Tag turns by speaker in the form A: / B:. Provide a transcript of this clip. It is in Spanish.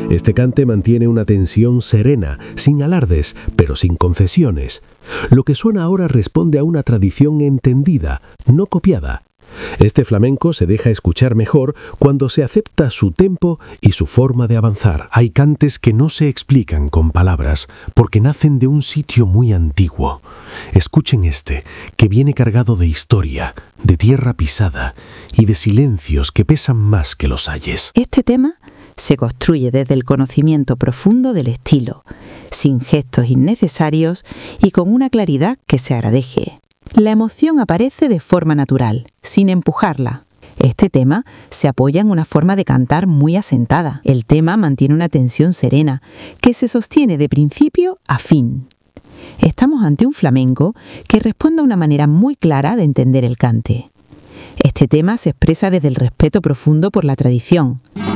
A: Este cante mantiene una tensión serena, sin alardes, pero sin concesiones. Lo que suena ahora responde a una tradición entendida, no copiada. Este flamenco se deja escuchar mejor cuando se acepta su tempo y su forma de avanzar.
B: Hay cantes que no se explican con palabras porque nacen de un sitio muy antiguo. Escuchen este, que viene cargado de historia, de tierra pisada y de silencios que pesan más que los ayes.
C: Este tema se construye desde el conocimiento profundo del estilo, sin gestos innecesarios y con una claridad que se agradece. La emoción aparece de forma natural, sin empujarla. Este tema se apoya en una forma de cantar muy asentada. El tema mantiene una tensión serena, que se sostiene de principio a fin. Estamos ante un flamenco que responde a una manera muy clara de entender el cante. Este tema se expresa desde el respeto profundo por la tradición.